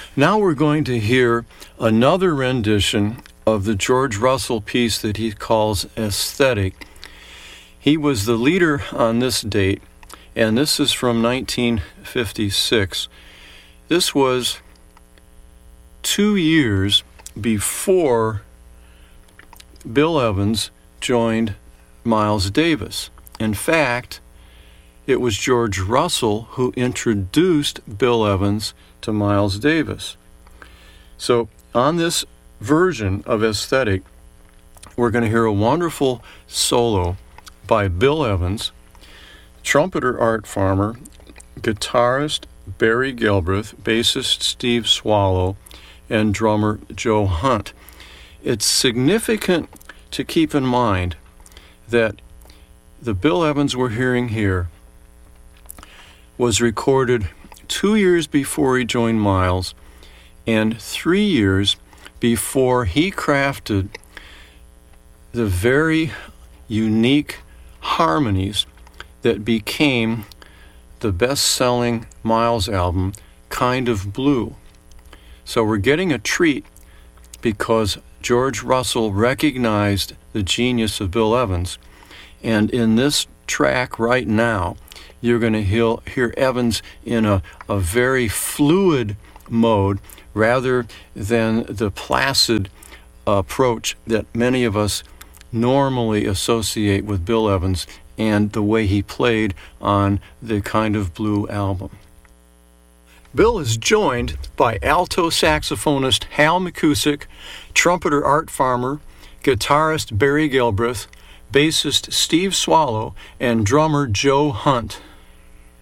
Now we're going to hear another rendition of the George Russell piece that he calls Aesthetic. He was the leader on this date, and this is from 1956. This was 2 years before Bill Evans joined Miles Davis. In fact, it was George Russell who introduced Bill Evans to Miles Davis. So on this version of Aesthetic, we're going to hear a wonderful solo by Bill Evans, trumpeter Art Farmer, guitarist Barry Gilbreth, bassist Steve Swallow, and drummer Joe Hunt. It's significant to keep in mind that the Bill Evans we're hearing here was recorded 2 years before he joined Miles and 3 years before he crafted the very unique harmonies that became the best-selling Miles album, Kind of Blue. So we're getting a treat because George Russell recognized the genius of Bill Evans. And in this track right now, you're going to hear Evans in a very fluid mode rather than the placid approach that many of us normally associate with Bill Evans and the way he played on the Kind of Blue album. Bill is joined by alto saxophonist Hal McCusick, trumpeter Art Farmer, guitarist Barry Gilbreth, bassist Steve Swallow, and drummer Joe Hunt.